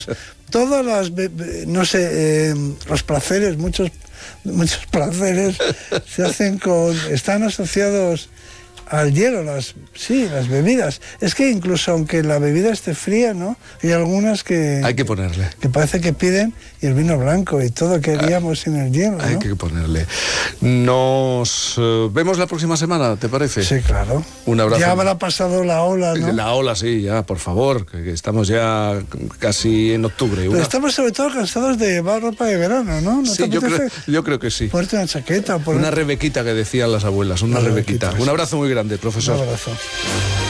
Todas las, no sé, los placeres, muchos placeres se hacen están asociados al hielo, las bebidas. Es que incluso aunque la bebida esté fría, ¿no? Hay algunas que... Hay que ponerle. Que parece que piden, y el vino blanco y todo que haríamos sin el hielo, ¿no? Hay que ponerle. Nos vemos la próxima semana, ¿te parece? Sí, claro. Un abrazo. Ya habrá pasado la ola, ¿no? La ola, sí, ya, por favor, que estamos ya casi en octubre. Pero estamos sobre todo cansados de llevar ropa de verano, ¿no? Sí, yo creo que sí. Ponerte una chaqueta. Una rebequita que decían las abuelas, una rebequita. Sí. Un abrazo muy grande, profesor. Un abrazo.